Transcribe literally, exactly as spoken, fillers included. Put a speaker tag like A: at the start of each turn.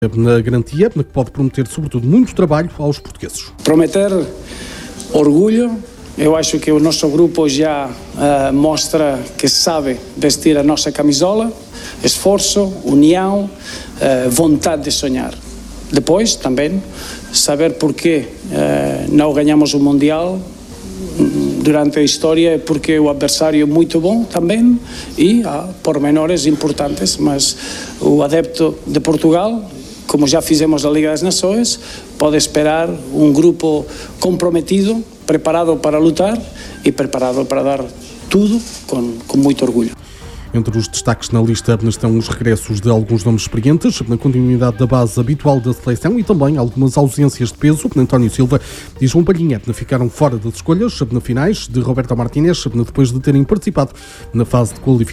A: na garantia, que pode prometer, sobretudo, muito trabalho aos portugueses.
B: Prometer orgulho. Eu acho que o nosso grupo já uh, mostra que sabe vestir a nossa camisola, esforço, união, uh, vontade de sonhar. Depois, também, saber porquê uh, não ganhamos o Mundial durante a história, porque o adversário é muito bom também e há pormenores importantes, mas o adepto de Portugal, como já fizemos na Liga das Nações, pode esperar um grupo comprometido, preparado para lutar e preparado para dar tudo com, com muito orgulho.
A: Entre os destaques na lista estão os regressos de alguns nomes experientes, na continuidade da base habitual da seleção e também algumas ausências de peso. António Silva e João Palhinha ficaram fora das escolhas na finais de Roberto Martínez, depois de terem participado na fase de qualificação.